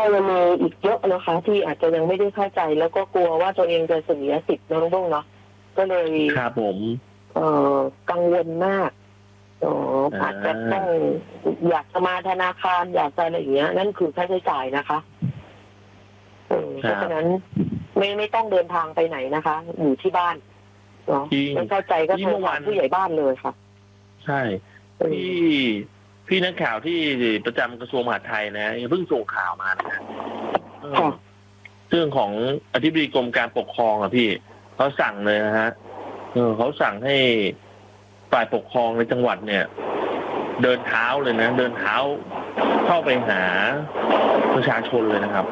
ยังมีอีกเยอะนะคะที่อาจจะยังไม่ได้เข้าใจแล้วก็กลัวว่าตัวเองจะเสียสิทธิ์น้องบ้งเนาะก็เลยครับผมกังวลมากอาจจะต้องอยากจะมาธนาคารอยากจะอะไรอย่างเงี้ยนั่นคือค่าใช้จ่ายนะคะเพราะฉะนั้นไม่ต้องเดินทางไปไหนนะคะอยู่ที่บ้านเนาะไม่เข้าใจก็โทรหาผู้ใหญ่บ้านเลยค่ะใช่พี่นักข่าวที่ประจำกระทรวงมหาดไทยนะเพิ่งส่งข่าวมานะเรื่องของอธิบดีกรมการปกครองอ่ะพี่เขาสั่งเลยนะฮะเขาสั่งให้ฝ่ายปกครองในจังหวัดเนี่ยเดินเท้าเลยนะเดินเท้าเข้าไปหาประชาชนเลยนะครับ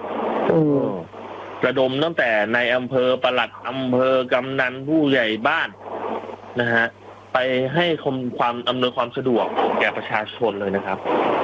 ระดมตั้งแต่ในอำเภอปลัดอำเภอกำนันผู้ใหญ่บ้านนะฮะไปให้ความอำนวยความสะดวกแก่ประชาชนเลยนะครับ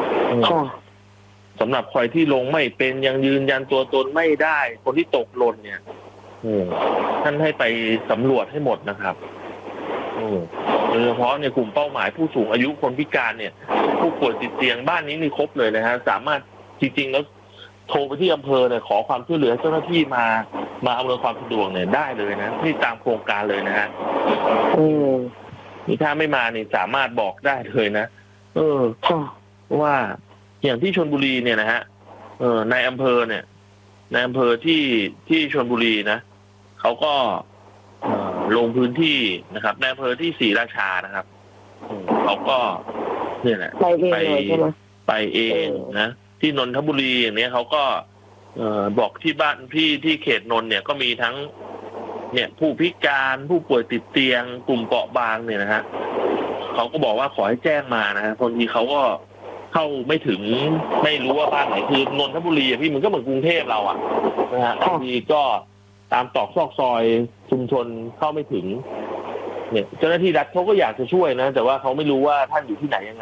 สำหรับใครที่ลงไม่เป็นยังยืนยันตัวตนไม่ได้คนที่ตกหล่นเนี่ยท่านให้ไปสำรวจให้หมดนะครับโดยเฉพาะในกลุ่มเป้าหมายผู้สูงอายุคนพิการเนี่ยผู้ป่วยติดเตียงบ้านนี้นี่ครบเลยนะฮะสามารถจริงๆแล้วโทรไปที่อำเภอเนี่ยขอความช่วยเหลือเจ้าหน้าที่มาอำนวยความสะดวกเนี่ยได้เลยนะที่ตามโครงการเลยนะฮะนี่ถ้าไม่มานี่สามารถบอกได้เลยนะว่าอย่างที่ชลบุรีเนี่ยนะฮะในอำเภอเนี่ยในอำเภอที่ชลบุรีนะเขาก็ลงพื้นที่นะครับในอำเภอที่ศรีราชานะครับเขาก็เนี่ยแหละไปเองนะที่นนทบุรีอย่างนี้เขาก็บอกที่บ้านพี่ที่เขตนนท์เนี่ยก็มีทั้งเนี่ยผู้พิการผู้ป่วยติดเตียงกลุ่มเปราะบางเนี่ยนะฮะเขาก็บอกว่าขอให้แจ้งมานะฮะบางทีเขาก็เข้าไม่ถึงไม่รู้ว่าบ้านไหนคือนนทบุรีพี่มันก็เหมือนกรุงเทพเราอ่ะนะฮะบางทีก็ตามตอกซอกซอยชุมชนเข้าไม่ถึงเนี่ยเจ้าหน้าที่รัฐเขาก็อยากจะช่วยนะแต่ว่าเขาไม่รู้ว่าท่านอยู่ที่ไหนยังไง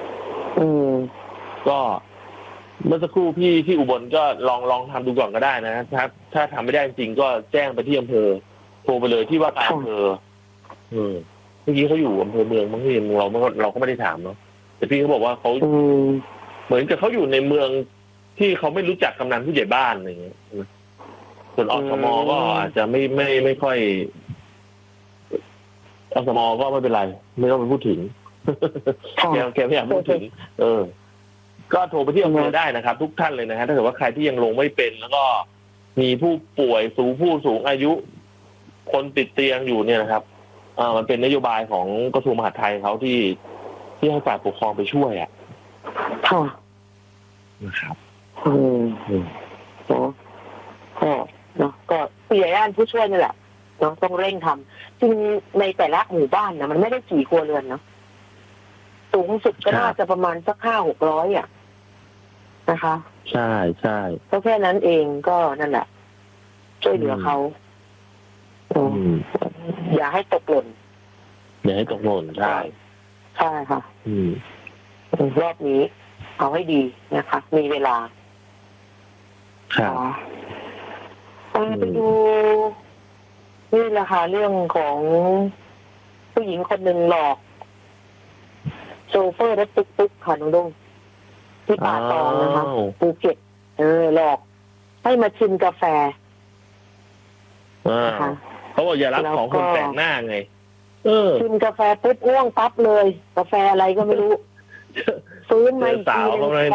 ก็เมื่อสักครู่พี่อุบลก็ลองทำดูก่อนก็ได้นะถ้าทำไม่ได้จริงก็แจ้งไปที่อำเภอโทรไปเลยที่ว่าการอำเภอเมื่อกี้เขาอยู่อำเภอเมืองบางทีเราก็ไม่ได้ถามเนาะแต่พี่เขาบอกว่าเขาเหมือนกับเขาอยู่ในเมืองที่เขาไม่รู้จักกำนันผู้ใหญ่บ้านอะไรอย่างเงี้ยส่วนอสม.ก็อาจจะไม่ค่อยอสม.ก็ไม่เป็นไรไม่ต้องไปพูดถึงแกไม่อยากพูดถึงก็โทรไปที่อำเภอได้นะครับทุกท่านเลยนะฮะถ้าเกิดว่าใครที่ยังลงไม่เป็นแล้วก็มีผู้ป่วยผู้สูงอายุคนติดเตียงอยู่เนี่ยนะครับมันเป็นนโยบายของกระทรวงมหาดไทยเขาที่ให้ฝ่ายปกครองไปช่วยอ่ะนะครับก็ผู้ใหญ่บ้านผู้ช่วยนี่แหละต้องเร่งทำจริงในแต่ละหมู่บ้านนะมันไม่ได้กี่ครัวเรือนเนาะสูงสุดก็น่าจะประมาณสัก500-600อ่ะนะคะใช่ใช่ก็แค่นั้นเองก็นั่นแหละช่วยเหลือเขาอย่าให้ตกหล่นใช่ค่ะรอบนี้เอาให้ดีนะคะมีเวลาไปดูนี่แหละค่ะเรื่องของผู้หญิงคนหนึ่งหลอกโชเฟอร์รถตุ๊กๆค่ะน้องดงที่ป่าตองนะคะภูเก็ตหลอกให้มาชิมกาแฟเขาบอกอย่ารับของคนแปลกหน้าไงชิมกาแฟปุ๊บง่วงปั๊บเลยกาแฟอะไรก็ไม่รู้ฟื้นมาอีกที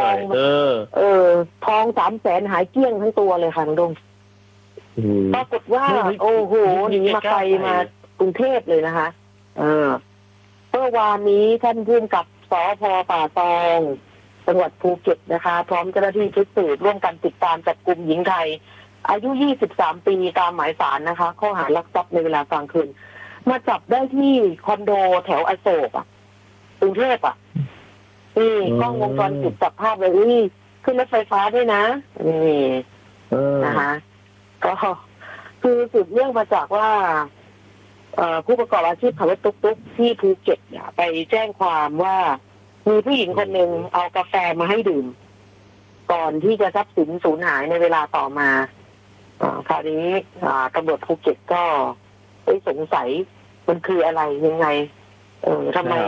ทอง300,000หายเกลี้ยงทั้งตัวเลยค่ะน้องดงปรากฏว่าโอ้โหมาไกลมากรุงเทพเลยนะคะเมื่อวานนี้ท่านผู้กำกับสภ.ป่าตองจังหวัดภูเก็ตนะคะพร้อมเจ้าหน้าที่ชุดสืบร่วมกันติดตามจับกุมหญิงไทยอายุ23 ปีตามหมายศาลนะคะข้อหาลักทรัพย์ในเวลากลางคืนมาจับได้ที่คอนโดแถวอโศกกรุงเทพนี่กล้องวงจรปิดจับภาพเลยขึ้นรถไฟฟ้าด้วยนะนี่นะคะก็คือสืบเนื่องมาจากว่าผู้ประกอบอาชีพขับรถตุ๊กๆที่ภูเก็ตไปแจ้งความว่ามีผู้หญิงคนหนึ่งเอากาแฟมาให้ดื่มก่อนที่จะทรัพย์สินสูญหายในเวลาต่อมาคราวนี้ตำรวจภูเก็ตก็สงสัยมันคืออะไรยังไงทำไม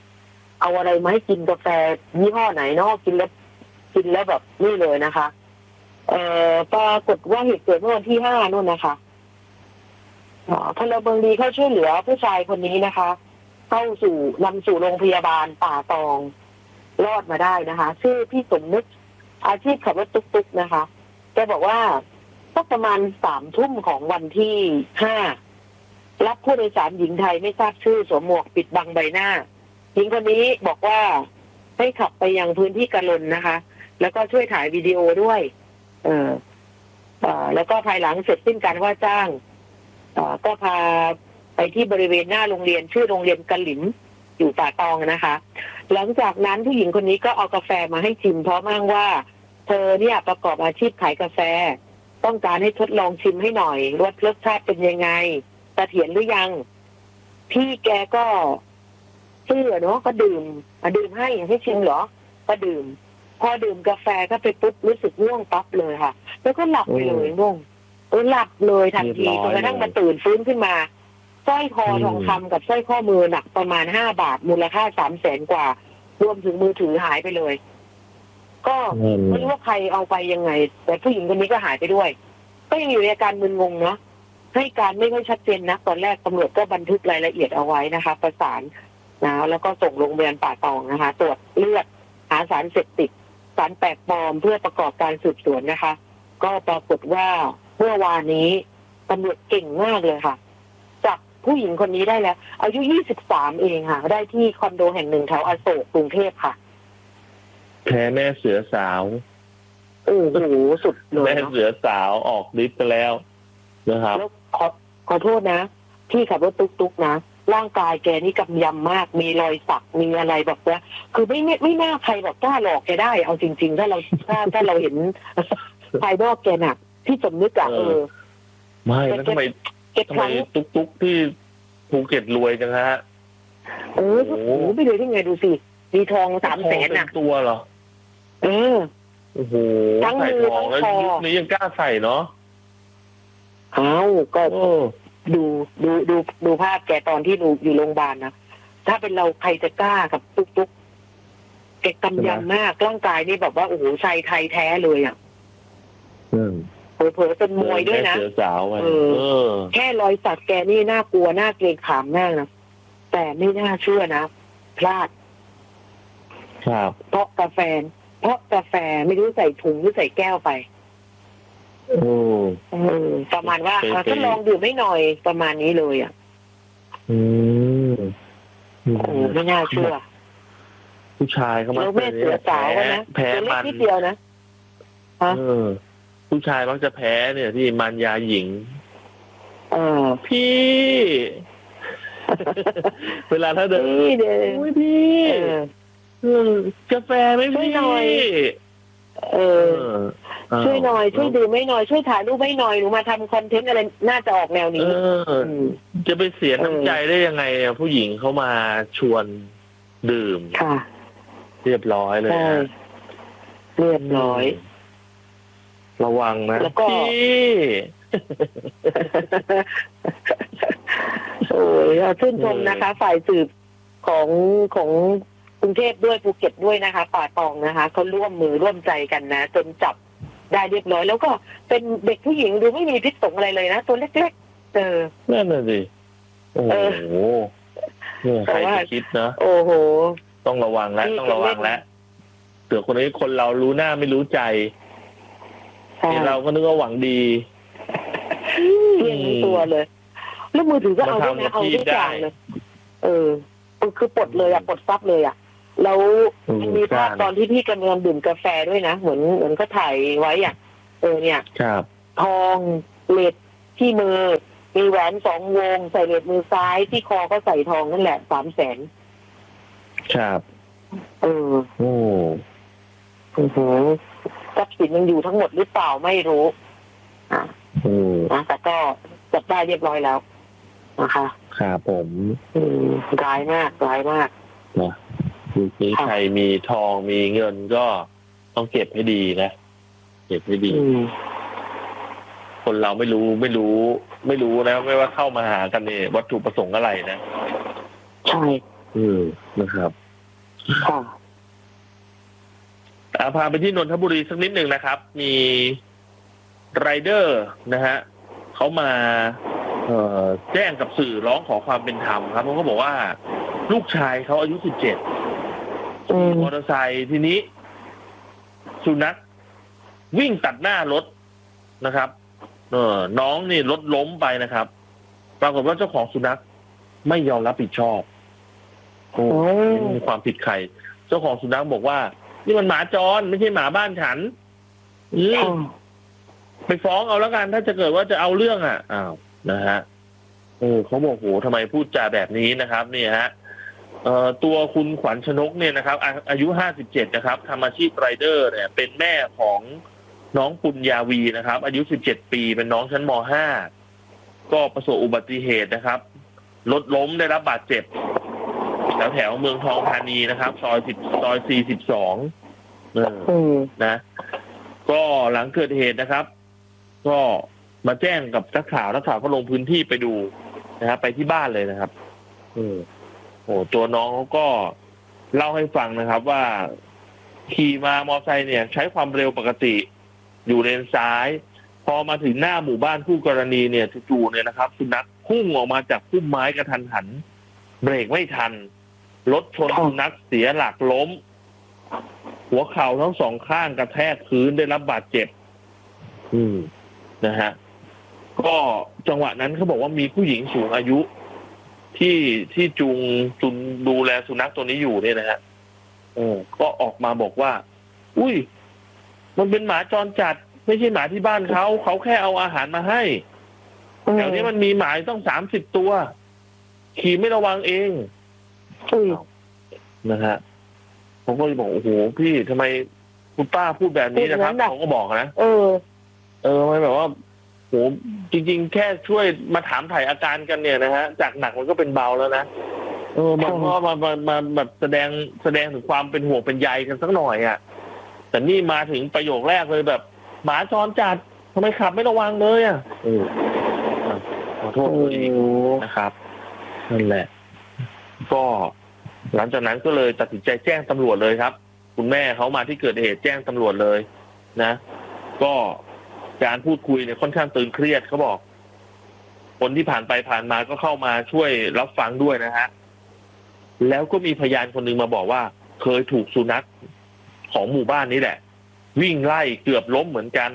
เอาอะไรมาให้กินกาแฟยี่ห้อไหนเนาะกินแล้วแบบนี่เลยนะคะปรากฏว่าเหตุเกิดเมื่อวันที่5นู่นนะคะพลเมืองดีเข้าช่วยเหลือผู้ชายคนนี้นะคะนำสู่โรงพยาบาลป่าตองรอดมาได้นะคะชื่อพี่สมนึกอาชีพขับรถตุ๊กๆนะคะแกบอกว่าสักประมาณ3 ทุ่มของวันที่5รับผู้โดยสารหญิงไทยไม่ทราบชื่อสวมหมวกปิดบังใบหน้าหญิงคนนี้บอกว่าให้ขับไปยังพื้นที่กะลนนะคะแล้วก็ช่วยถ่ายวิดีโอด้วยแล้วก็ภายหลังเสร็จสิ้นการว่าจ้างก็พาไปที่บริเวณหน้าโรงเรียนชื่อโรงเรียนกะหลิมอยู่ป่าตองนะคะหลังจากนั้นผู้หญิงคนนี้ก็เอากาแฟมาให้ชิมเพราะมั่งว่าเธอเนี่ยประกอบอาชีพขายกาแฟต้องการให้ทดลองชิมให้หน่อยรสชาติเป็นยังไงเสถียรหรือยังพี่แกก็เชื่อเนาะก็ดื่มให้ชิมเหรอก็ดื่มพอดื่มกาแฟก็ไปปุ๊บรู้สึกง่วงปั๊บเลยค่ะแล้วก็หลับไปเลยง่วงหลับเลยทันทีจนกระทั่งมาตื่นฟื้นขึ้นมาสร้อยคอทองคำกับสร้อยข้อมือหนักประมาณ5 บาทมูลค่า300,000 กว่ารวมถึงมือถือหายไปเลยก็ไม่รู้ว่าใครเอาไปยังไงแต่ผู้หญิงคนนี้ก็หายไปด้วยก็ยังอยู่ในอาการมึนงงเนาะให้การไม่ค่อยชัดเจนนะตอนแรกตำรวจก็บันทึกรายละเอียดเอาไว้นะคะประสานนะแล้วก็ส่งโรงพยาบาลป่าตองนะคะตรวจเลือดหาสารเสพติดสารแปลกปลอมเพื่อประกอบการสืบสวนนะคะก็ปรากฏว่าเมื่อวานนี้ตำรวจเก่งมากเลยค่ะจับผู้หญิงคนนี้ได้แล้วอายุ23เองค่ะได้ที่คอนโดแห่งหนึ่งแถวอโศกกรุงเทพค่ะแพ้แม่เสือสาวโอ้โหสุดเลยแม่เสือสาวออกฤทธิ์ไปแล้วนะครับแล้วขอโทษนะที่ขับรถตุ๊กๆนะร่างกายแกนี่กำยำมากมีรอยสักมีอะไรแบบว่าคือไม่น่าใครแบบกล้าหลอกแกได้เอาจริงๆถ้าเราเห็นภายนอกแกน่ะที่สมนึกอะไม่แล้วทำไมตุ๊กที่ภูเก็ตรวยจังฮะโอ้โหไม่เลยได้ไงดูสิมีทอง300,000 น่ะตัวเหรอโอ้โหใส่ทองแล้วยุคนี้ยังกล้าใส่เนาะก็ดูภาพแกตอนที่อยู่โรงพยาบาลนะถ้าเป็นเราใครจะกล้ากับตุ๊กแกกำยำมากร่างกายนี่แบบว่าโอ้โหชายไทยแท้เลยอ่ะเผลอเป็นมวยด้วยนะแค่รอยสักแกนี่น่ากลัวน่าเกรงขามมากนะแต่ไม่น่าเชื่อนะพลาดครับเพราะกาแฟไม่รู้ใส่ถุงหรือใส่แก้วไปประมาณว่าก็ลองดื่มไม่หน่อยประมาณนี้เลยอ่ะไม่น่าเชื่อผู้ชายเขามาแม่เสือสาวนะแพ้มันนิดเดียวนะผู้ชายมักจะแพ้เนี่ยที่มันยาหญิงพี่เวลาถ้าเดินพี่กาแฟไม่พี่ช่วยหน่อยช่วยดื่มไม่หน่อยช่วยถ่ายรูปไม่หน่อยหนูมาทำคอนเทนต์อะไรน่าจะออกแนวนี้จะไปเสียน้ำใจได้ยังไงผู้หญิงเข้ามาชวนดื่มค่ะเรียบร้อยเลยเรียบร้อยระวังนะพี่โอ้ยชื่นชมนะคะฝ่ายสืบของกรุงเทพด้วยภูเก็ตด้วยนะคะป่าตองนะคะเขาร่วมมือร่วมใจกันนะจนจับได้เรียบร้อยแล้วก็เป็นเด็กผู้หญิงดูไม่มีพิษสงอะไรเลยนะตัวเล็กๆนั่นน่ะสิโอ้โหใครจะคิดนะโอ้โหต้องระวังแล้วเสือคนนี้คนเรารู้หน้าไม่รู้ใจเราก็นึกว่าหวังดีเพี้ยนตัวเลยแล้วมือถือก็เอาด้วยนะเอาทุกอย่างเลยคือปลดเลยปลดซับเลยแล้วมีภาพตอนที่พี่กำลังดื่มกาแฟด้วยนะเหมือนเขาถ่ายไว้เนี่ยทองเลดที่มือมีแหวน2 วงใส่เลดมือซ้ายที่คอก็ใส่ทองนั่นแหละ 300,000ครับโอ้โหทรัพย์สินยังอยู่ทั้งหมดหรือเปล่าไม่รู้แต่ก็จับได้เรียบร้อยแล้วนะคะครับผมร้ายมากนะยุคนี้ใครมีทองมีเงินก็ต้องเก็บให้ดีนะเก็บให้ดีคนเราไม่รู้นะไม่ว่าเข้ามาหากันเนี่ยวัตถุประสงค์อะไรนะใช่นะครับพาไปที่นนทบุรีสักนิดหนึ่งนะครับมีไรเดอร์นะฮะเขามาแจ้งกับสื่อร้องขอความเป็นธรรมครับเขาก็บอกว่าลูกชายเขาอายุ17ขี่มอเตอร์ไซค์ทีนี้สุนัขวิ่งตัดหน้ารถนะครับน้องนี่รถล้มไปนะครับปรากฏว่าเจ้าของสุนัขไม่ยอมรับผิดชอบมีความผิดใครเจ้าของสุนัขบอกว่านี่มันหมาจรไม่ใช่หมาบ้านฉันไปฟ้องเอาแล้วกันถ้าจะเกิดว่าจะเอาเรื่องอ้าวนะฮะเขาบอกโหทำไมพูดจาแบบนี้นะครับเนี่ยฮะตัวคุณขวัญชนกเนี่ยนะครับอายุ57นะครับทำอาชีพไรเดอร์เนี่ยเป็นแม่ของน้องปุญญาวีนะครับอายุ17ปีเป็นน้องชั้นม.5 ก็ประสบอุบัติเหตุนะครับรถล้มได้รับบาดเจ็บแถวเมืองทองธานีนะครับซอย42นะก็หลังเกิดเหตุนะครับก็มาแจ้งกับนักข่าวก็ลงพื้นที่ไปดูนะครับไปที่บ้านเลยนะครับตัวน้องเขาก็เล่าให้ฟังนะครับว่าขี่มามอไซค์เนี่ยใช้ความเร็วปกติอยู่เลนซ้ายพอมาถึงหน้าหมู่บ้านคู่กรณีเนี่ยจู่ๆเนี่ยนะครับสุนัขพุ่งออกมาจากพุ่มไม้กระทันหันเบรกไม่ทันรถชนสุนัขเสียหลักล้มหัวเข่าทั้งสองข้างกระแทกพื้นได้รับบาดเจ็บนะฮะก็จังหวะนั้นเขาบอกว่ามีผู้หญิงสูงอายุที่จูงดูแลสุนัขตัวนี้อยู่เนี่ยนะฮะก็ออกมาบอกว่าอุ้ยมันเป็นหมาจรจัดไม่ใช่หมาที่บ้านเขาแค่เอาอาหารมาให้แถวนี้มันมีหมาต้อง30 ตัวขี่ไม่ระวังเองนะฮะผมก็เลยบอกโอ้โหพี่ทำไมคุณป้าพูดแบบนี้นะครับเขาก็บอกนะไม่แบบว่าโหจริงๆแค่ช่วยมาถามถ่ายอาการกันเนี่ยนะฮะจากหนักมันก็เป็นเบาแล้วนะมันก็มาแบบแสดงถึงความเป็นห่วงเป็นใยกันสักหน่อยแต่นี่มาถึงประโยคแรกเลยแบบหมาจรจัดทำไมขับไม่ระวังเลยขอโทษอีกนะครับนั่นแหละก็หลังจากนั้นก็เลยตัดสินใจแจ้งตำรวจเลยครับคุณแม่เขามาที่เกิดเหตุแจ้งตำรวจเลยนะก็การพูดคุยเนี่ยค่อนข้างตึงเครียดเขาบอกคนที่ผ่านไปผ่านมาก็เข้ามาช่วยรับฟังด้วยนะฮะแล้วก็มีพยานคนหนึ่งมาบอกว่าเคยถูกสุนัขของหมู่บ้านนี้แหละวิ่งไล่เกือบล้มเหมือนกัน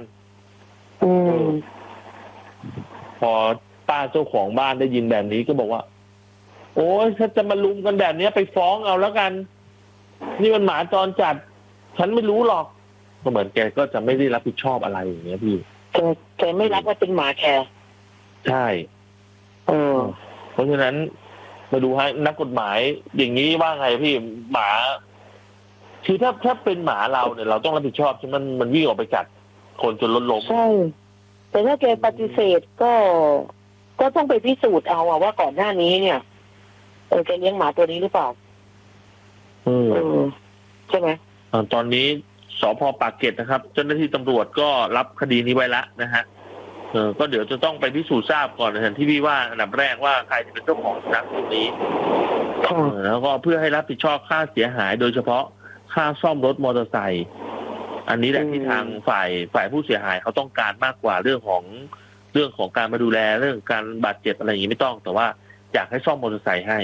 พอป้าเจ้าของบ้านได้ยินแบบนี้ก็บอกว่าโอ้ยถ้าจะมาลุมกันแบบนี้ไปฟ้องเอาแล้วกันนี่มันหมาจรจัดฉันไม่รู้หรอกก็เหมือนแกก็จะไม่ได้รับผิดชอบอะไรอย่างเงี้ยพี่แกไม่รับว่าเป็นหมาแกใช่เพราะฉะนั้นมาดูให้นักกฎหมายอย่างนี้ว่าไงพี่หมาคือถ้าเป็นหมาเราเนี่ยเราต้องรับผิดชอบใช่มันวิ่งออกไปกัดคนจนรถล้มใช่แต่ถ้าแกปฏิเสธก็ต้องไปพิสูจน์เอาว่าก่อนหน้านี้เนี่ยแกเลี้ยงหมาตัวนี้หรือเปล่าใช่ไหมตอนนี้สภ.ปากเกร็ดนะครับเจ้าหน้าที่ตำรวจก็รับคดีนี้ไว้แล้วนะฮะก็เดี๋ยวจะต้องไปพิสูจน์ทราบก่อนนะที่พี่ว่าอันดับแรกว่าใครจะเป็นเจ้าของสุนัขตัวนี้แล้วก็เพื่อให้รับผิดชอบค่าเสียหายโดยเฉพาะค่าซ่อมรถมอเตอร์ไซค์อันนี้แหละที่ทางฝ่ายผู้เสียหายเขาต้องการมากกว่าเรื่องของการมาดูแลเรื่องการบาดเจ็บอะไรอย่างนี้ไม่ต้องแต่ว่าอยากให้ซ่อมมอเตอร์ไซค์ให้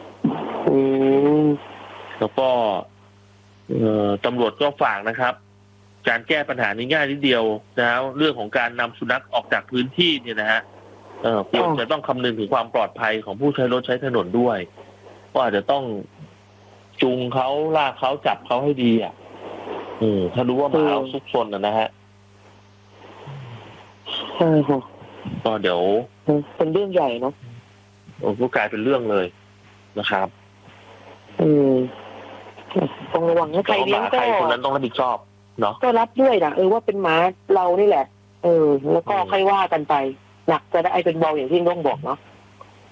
แล้วก็ตำรวจก็ฝากนะครับการแก้ปัญหานี้ง่ายนิดเดียวนะเรื่องของการนำสุนัขออกจากพื้นที่เนี่ยนะฮะควรจะต้องคำนึงถึงความปลอดภัยของผู้ใช้รถใช้ถนนด้วยก็อาจจะต้องจูงเขาลากเขาจับเขาให้ดีถ้ารู้ว่าหมาซุกซนนะฮะใช่ค่ะก็เดี๋ยวเป็นเรื่องใหญ่เนาะก็กลายเป็นเรื่องเลยนะครับต้องระวังนะใครเลี้ยงก็คนนั้นต้องรับผิดชอบเนาะก็รับด้วยนะว่าเป็นหมาเรานี่แหละแล้วก็ค่อยว่ากันไปหนักจะได้เป็นเบาอย่างที่น้องบอกเนาะ